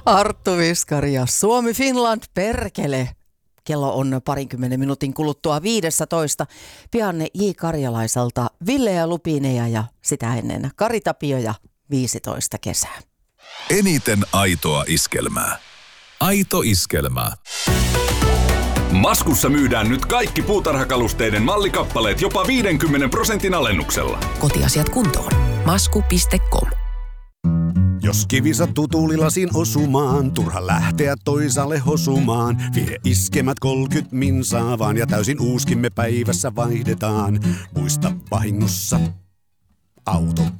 Arttu Viskari ja Suomi Finland perkele. Kello on 20 minuutin kuluttua 15. Pian J. Karjalaiselta Ville ja Lupineja ja sitä ennen Kari Tapio ja 15 kesää. Eniten aitoa iskelmää. Aito iskelmää. Maskussa myydään nyt kaikki puutarhakalusteiden mallikappaleet jopa 50% alennuksella. Kotiasiat kuntoon. Masku.com. Jos kivi sattuu tuulilasiin osumaan, turha lähteä toisaalle hosumaan. Vie iskemät 30 minsaa vaan ja täysin uuskimme päivässä vaihdetaan. Muista vahingossa auto